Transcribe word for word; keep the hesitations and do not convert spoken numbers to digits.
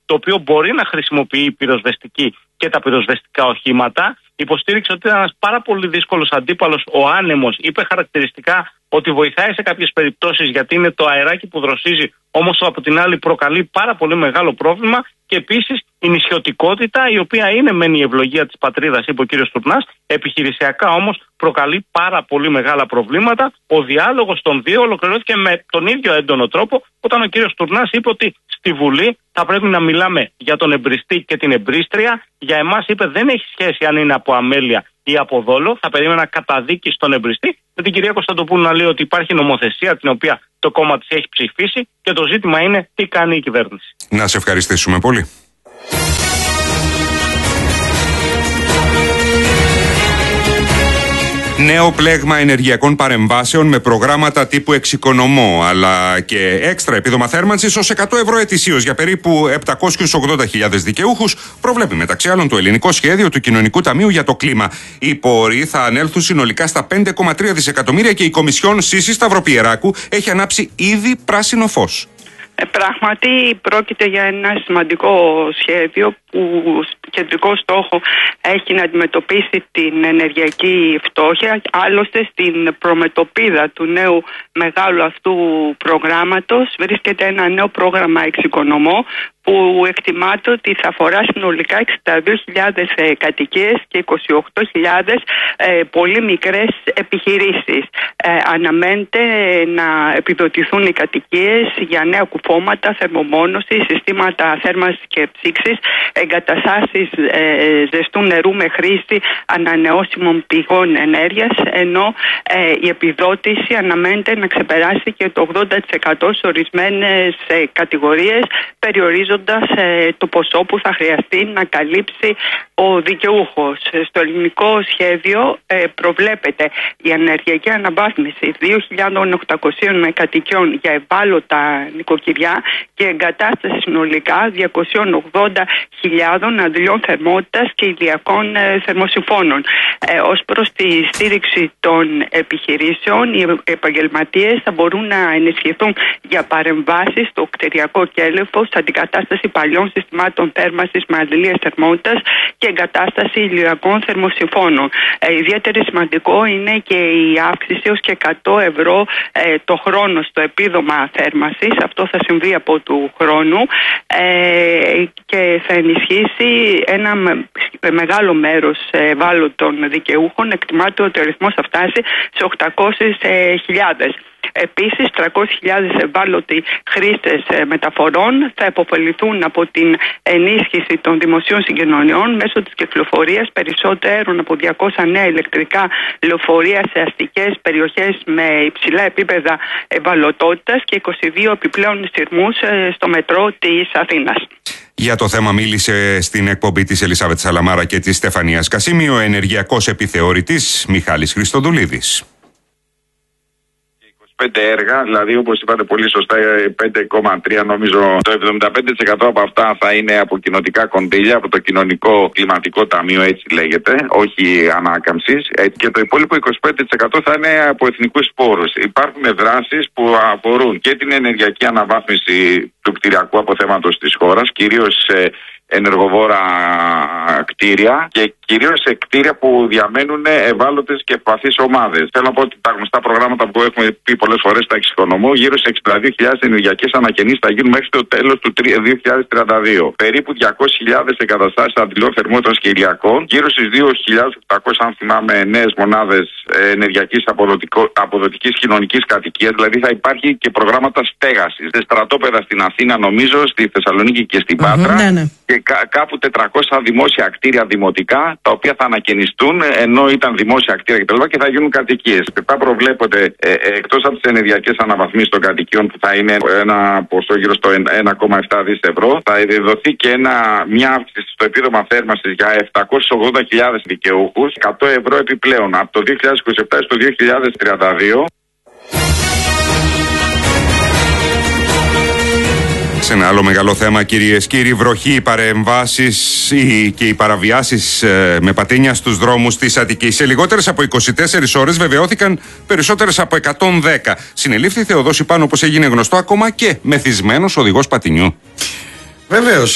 το οποίο μπορεί να χρησιμοποιεί η πυροσβεστική και τα πυροσβεστικά οχήματα. Υποστήριξε ότι ήταν ένας πάρα πολύ δύσκολος αντίπαλος ο άνεμος. Είπε χαρακτηριστικά ότι βοηθάει σε κάποιες περιπτώσεις γιατί είναι το αεράκι που δροσίζει, όμως από την άλλη προκαλεί πάρα πολύ μεγάλο πρόβλημα. Και επίσης η νησιωτικότητα, η οποία είναι μεν η ευλογία της πατρίδας, είπε ο κύριος Τουρνάς, επιχειρησιακά όμως προκαλεί πάρα πολύ μεγάλα προβλήματα. Ο διάλογος των δύο ολοκληρώθηκε με τον ίδιο έντονο τρόπο, όταν ο κύριος Τουρνάς είπε ότι στη Βουλή θα πρέπει να μιλάμε για τον εμπριστή και την εμπρίστρια. Για εμάς, είπε, δεν έχει σχέση αν είναι από αμέλεια ή από δόλο. Θα περίμενα καταδίκη στον εμπριστή. Με την κυρία Κωνσταντοπούλου να λέει ότι υπάρχει νομοθεσία την οποία το κόμμα της έχει ψηφίσει και το ζήτημα είναι τι κάνει η κυβέρνηση. Να σε ευχαριστήσουμε πολύ. Νέο πλέγμα ενεργειακών παρεμβάσεων με προγράμματα τύπου εξοικονομώ, αλλά και έξτρα επίδομα θέρμανσης ως εκατό ευρώ ετησίως για περίπου επτακόσιες ογδόντα χιλιάδες δικαιούχους, προβλέπει μεταξύ άλλων το ελληνικό σχέδιο του Κοινωνικού Ταμείου για το Κλίμα. Οι πόροι θα ανέλθουν συνολικά στα πέντε κόμμα τρία δισεκατομμύρια και η Κομισιόν Σύσης Σταυροπιεράκου έχει ανάψει ήδη πράσινο φως. Ε, πράγματι πρόκειται για ένα σημαντικό σχέδιο που κεντρικό στόχο έχει να αντιμετωπίσει την ενεργειακή φτώχεια. Άλλωστε στην προμετωπίδα του νέου μεγάλου αυτού προγράμματος βρίσκεται ένα νέο πρόγραμμα εξοικονομώ που εκτιμάται ότι θα αφορά συνολικά εξήντα δύο χιλιάδες ε, κατοικίες και είκοσι οκτώ χιλιάδες ε, πολύ μικρές επιχειρήσεις. Ε, αναμένεται να επιδοτηθούν οι κατοικίες για νέα κουφώματα, θερμομόνωση, συστήματα θέρμανσης και ψήξης, εγκαταστάσεις ε, ζεστού νερού με χρήση ανανεώσιμων πηγών ενέργειας, ενώ ε, η επιδότηση αναμένεται να ξεπεράσει και το ογδόντα τοις εκατό σε ορισμένες ε, κατηγορίες, περιορίζοντας το ποσό που θα χρειαστεί να καλύψει ο δικαιούχος. Στο ελληνικό σχέδιο ε, προβλέπεται η ενεργειακή αναβάθμιση δύο χιλιάδες οκτακόσιων κατοικιών για ευάλωτα νοικοκυριά και εγκατάσταση συνολικά διακόσιες ογδόντα χιλιάδων αντιλιών θερμότητας και ηλιακών ε, θερμοσυφώνων. Ε, ως προς τη στήριξη των επιχειρήσεων, οι επαγγελματίες θα μπορούν να ενισχυθούν για παρεμβάσεις στο κτηριακό κέλυφος, αντικατάσταση παλιών συστημάτων θέρμανσης με αντιλίες θερμότητας και εγκατάσταση ηλιακών θερμοσυφώνων. Ε, ιδιαίτερα σημαντικό είναι και η αύξηση ως και εκατό ευρώ ε, το χρόνο στο επίδομα θέρμανσης. Αυτό θα συμβεί από του χρόνου ε, και θα ενισχύσει ένα μεγάλο μέρος ευάλωτων δικαιούχων. Εκτιμάται ότι ο αριθμός θα φτάσει σε οκτακόσιες χιλιάδες. Επίσης, τριακόσιες χιλιάδες ευάλωτοι χρήστες μεταφορών θα υποφεληθούν από την ενίσχυση των δημοσίων συγκοινωνιών μέσω της κυκλοφορίας περισσότερων από διακόσια νέα ηλεκτρικά λεωφορεία σε αστικές περιοχές με υψηλά επίπεδα ευαλωτότητας και είκοσι δύο επιπλέον σειρμούς στο μετρό της Αθήνας. Για το θέμα μίλησε στην εκπομπή της Ελισάβετ Σαλαμάρα και της Στεφανίας Κασίμη ο ενεργειακός επιθεωρητής Μιχάλης Χριστοδουλίδης. Πέντε έργα, δηλαδή όπως είπατε πολύ σωστά, πέντε κόμμα τρία νομίζω το εβδομήντα πέντε τοις εκατό από αυτά θα είναι από κοινοτικά κονδύλια, από το Κοινωνικό Κλιματικό Ταμείο, έτσι λέγεται, όχι ανάκαμψης, και το υπόλοιπο είκοσι πέντε τοις εκατό θα είναι από εθνικούς πόρους. Υπάρχουν δράσεις που αφορούν και την ενεργειακή αναβάθμιση του κτηριακού αποθέματος της χώρας, κυρίως ενεργοβόρα κτίρια και κυρίως σε κτίρια που διαμένουν ευάλωτες και ευπαθείς ομάδες. Θέλω να πω ότι τα γνωστά προγράμματα που έχουμε πει πολλές φορές στα εξοικονομώ, γύρω σε εξήντα δύο χιλιάδες ενεργειακές ανακαινήσεις θα γίνουν μέχρι το τέλος του δύο χιλιάδες τριάντα δύο. Περίπου διακόσιες χιλιάδες εγκαταστάσεις αντιλιών θερμότητας και ηλιακών, γύρω στις δύο χιλιάδες οκτακόσιες, αν θυμάμαι, νέες μονάδες ενεργειακής αποδοτικής κοινωνικής κατοικίας. Δηλαδή θα υπάρχει και προγράμματα στέγασης. Σε στρατόπεδα στην Αθήνα, νομίζω, στη Θεσσαλονίκη και στην Πάτρα. Mm-hmm, ναι, ναι. Και κάπου τετρακόσια δημόσια κτίρια δημοτικά, τα οποία θα ανακαινιστούν ενώ ήταν δημόσια κτίρια κτλ. Και θα γίνουν κατοικίες. Θα προβλέπονται ε, εκτός από τις ενεργειακές αναβαθμίσεις των κατοικιών που θα είναι ένα ποσό γύρω στο ένα κόμμα επτά δισεκατομμύρια ευρώ, θα δοθεί και ένα, μια αύξηση στο επίδομα θέρμανσης για επτακόσιες ογδόντα χιλιάδες δικαιούχους, εκατό ευρώ επιπλέον από το δύο χιλιάδες είκοσι επτά στο δύο χιλιάδες τριάντα δύο. Σε ένα άλλο μεγάλο θέμα, κυρίες και κύριοι, βροχή, οι παρεμβάσεις και οι παραβιάσεις με πατίνια στους δρόμους της Αττικής. Σε λιγότερες από είκοσι τέσσερις ώρες βεβαιώθηκαν περισσότερες από εκατόν δέκα. Συνελήφθη Θεοδόση Πάνου, όπως έγινε γνωστό, ακόμα και μεθυσμένος οδηγός πατινιού. Βεβαίως.